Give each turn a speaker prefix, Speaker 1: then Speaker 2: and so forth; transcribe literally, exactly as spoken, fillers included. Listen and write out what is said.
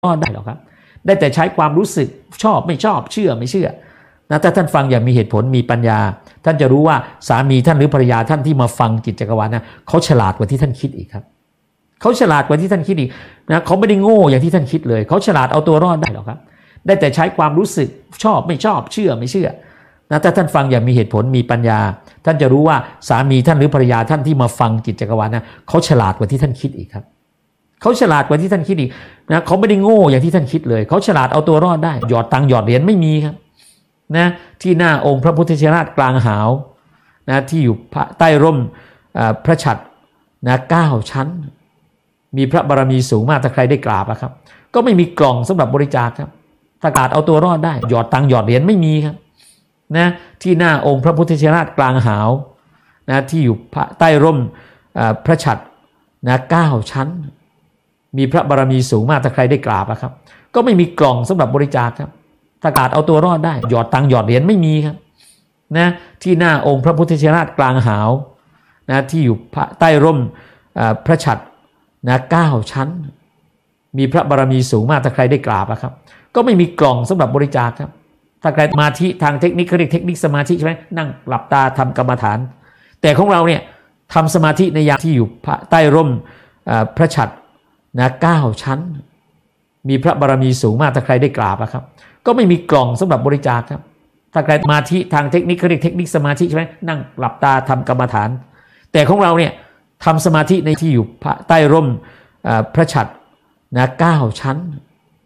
Speaker 1: รอดได้หรอกครับได้แต่ใช้ความรู้สึกชอบไม่ชอบเชื่อไม่เชื่อนะถ้าท่านฟังอย่างมีเหตุผลมีปัญญาท่านจะรู้ว่าสามีท่านหรือภรรยาท่านที่มาฟังจิตจักรวาลนะเขาฉลาดกว่าที่ท่านคิดอีกครับเขาฉลาดกว่าที่ท่านคิดอีกนะเขาไม่ได้โง่อย่างที่ท่านคิดเลยเขาฉลาดเอาตัวรอดได้หรอกครับได้แต่ใช้ความรู้สึกชอบไม่ชอบเชื่อไม่เชื่อนะถ้าท่านฟังอย่างมีเหตุผลมีปัญญาท่านจะรู้ว่าสามีท่านหรือภรรยาท่านที่มาฟังจิตจักรวาลนะเขาฉลาดกว่าที่ท่านคิดอีกครับเขาฉลาดกว่าที่ท่านคิดอีกนะเขาไม่ได้โง่อย่างที่ท่านคิดเลยเขาฉลาดเอาตัวรอดได้หยอดตังหยอดเหรียญไม่มีครับนะที่หน้าองค์พระพุทธชินราชกลางหาวนะที่อยู่ใต้ร่มพระฉัตรนะเก้าชั้นมีพระบารมีสูงมากถ้าใครได้กราบครับก็ไม่มีกล่องสำหรับบริจาคครับถ้ากาดเอาตัวรอดได้หยอดตังหยอดเหรียญไม่มีครับนะที่หน้าองค์พระพุทธชินราชกลางหาวนะที่อยู่ใต้ร่มพระฉัตรนะเก้าชั้นมีพระบารมีสูงมากถ้าใครได้กราบครับก็ไม่มีกล่องสำหรับบริจาคครับถ้ากาดเอาตัวรอดได้หยอดตังหยอดเหรียญไม่มีครับนะที่หน้าองค์พระพุทธชินราชกลางหาวนะที่อยู่ใต้ร่มพระฉัตรนะเก้าชั้นมีพระบารมีสูงมากถ้าใครได้กราบครับก็ไม่มีกล่องสำหรับบริจาคครับถ้าใครสมาธิทางเทคนิคเขาเรียกเทคนิคสมาธิใช่ไหมนั่งหลับตาทำกรรมฐานแต่ของเราเนี่ยทำสมาธิในยามที่อยู่ใต้ร่มพระฉัตรนะเก้าชั้นมีพระบารมีสูงมากถ้าใครได้กราบครับก็ไม่มีกล่องสำหรับบริจาคครับถ้าใครสมาธิทางเทคนิคเขาเรียกเทคนิคสมาธิใช่ไหมนั่งหลับตาทำกรรมฐานแต่ของเราเนี่ยทำสมาธิในที่อยู่ใต้ร่มพระฉัตรนะเก้าชั้น